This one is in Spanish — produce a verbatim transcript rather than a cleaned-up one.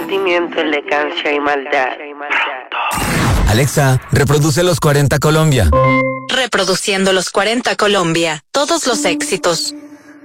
sentimiento, elegancia y maldad. Alexa, reproduce los cuarenta Colombia. Reproduciendo los cuarenta Colombia. Todos los éxitos.